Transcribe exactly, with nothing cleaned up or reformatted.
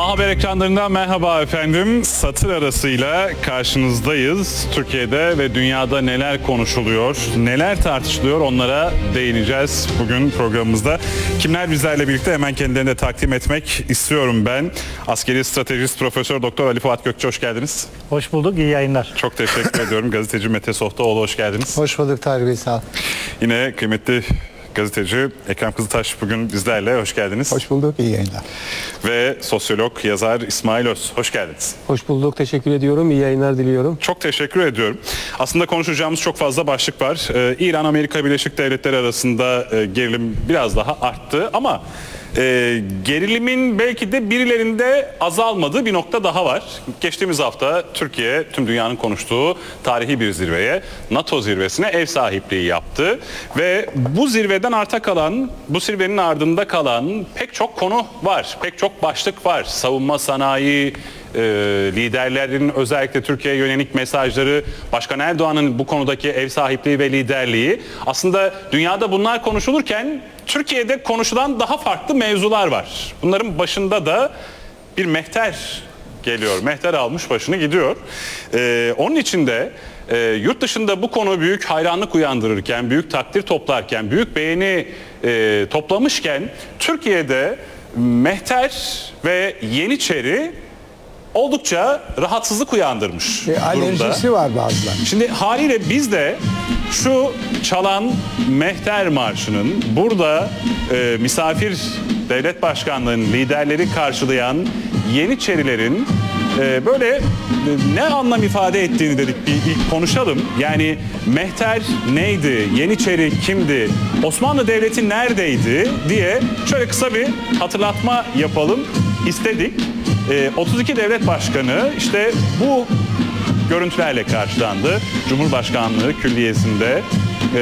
A Haber ekranlarından merhaba efendim. Satır arasıyla karşınızdayız. Türkiye'de ve dünyada neler konuşuluyor, neler tartışılıyor onlara değineceğiz bugün programımızda. Kimler bizlerle birlikte hemen kendilerini de takdim etmek istiyorum ben. Askeri stratejist Profesör Doktor Ali Fuat Gökçe, hoş geldiniz. Hoş bulduk, iyi yayınlar. Çok teşekkür ediyorum. Gazeteci Mete Sohtaoğlu, hoş geldiniz. Hoş bulduk Tarık Bey, sağ ol. Yine kıymetli gazeteci Ekrem Kızıltaş bugün bizlerle, hoş geldiniz. Hoş bulduk, iyi yayınlar. Ve sosyolog, yazar İsmail Öz, hoş geldiniz. Hoş bulduk, teşekkür ediyorum. İyi yayınlar diliyorum. Çok teşekkür ediyorum. Aslında konuşacağımız çok fazla başlık var. Ee, İran-Amerika Birleşik Devletleri arasında e, gerilim biraz daha arttı ama e, gerilimin belki de birilerinde azalmadığı bir nokta daha var. Geçtiğimiz hafta Türkiye tüm dünyanın konuştuğu tarihi bir zirveye, NATO zirvesine ev sahipliği yaptı ve bu zirveden arta kalan, bu zirvenin ardında kalan pek çok konu var, pek çok başlık var. Savunma sanayi, e, liderlerin özellikle Türkiye'ye yönelik mesajları, Başkan Erdoğan'ın bu konudaki ev sahipliği ve liderliği. Aslında dünyada bunlar konuşulurken Türkiye'de konuşulan daha farklı mevzular var. Bunların başında da bir mehter geliyor. Mehter almış başını gidiyor. Ee, onun için de e, yurt dışında bu konu büyük hayranlık uyandırırken, büyük takdir toplarken, büyük beğeni e, toplamışken Türkiye'de mehter ve Yeniçeri oldukça rahatsızlık uyandırmış E, durumda. alerjisi var bazıları. Şimdi haliyle biz de şu çalan Mehter Marşı'nın burada e, misafir devlet başkanlığının liderleri karşılayan Yeniçerilerin e, böyle e, ne anlam ifade ettiğini dedik, bir ilk konuşalım. Yani Mehter neydi, Yeniçeri kimdi, Osmanlı Devleti neredeydi diye şöyle kısa bir hatırlatma yapalım istedik. E, otuz iki devlet başkanı işte bu görüntülerle karşılandı. Cumhurbaşkanlığı Külliyesi'nde